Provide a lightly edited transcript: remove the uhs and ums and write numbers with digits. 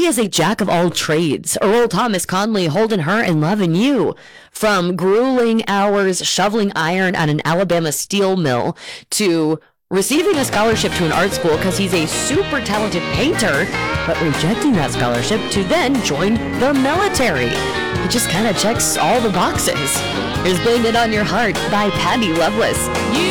is a jack of all trades. Earl Thomas Conley holding her and loving you. From grueling hours shoveling iron at an Alabama steel mill to receiving a scholarship to an art school because he's a super talented painter, but rejecting that scholarship to then join the military. He just kind of checks all the boxes. Here's Blame It On Your Heart by Patty Loveless.